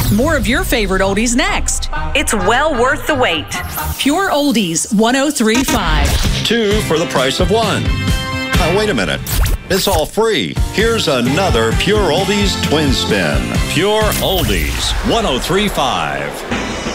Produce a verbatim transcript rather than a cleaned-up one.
More of your favorite oldies next. It's well worth the wait. Pure Oldies one oh three point five. Two for the price of one. Now, wait a minute. It's all free. Here's another Pure Oldies Twin Spin. Pure Oldies one oh three point five.